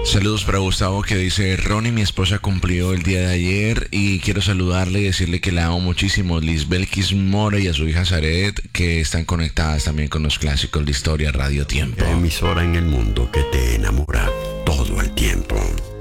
Saludos para Gustavo que dice: Ronnie, mi esposa cumplió el día de ayer y quiero saludarle y decirle que la amo muchísimo. Lisbelkis Mora y a su hija Zaret, que están conectadas también con los clásicos de historia Radio Tiempo. Emisora en el mundo que te enamora todo el tiempo.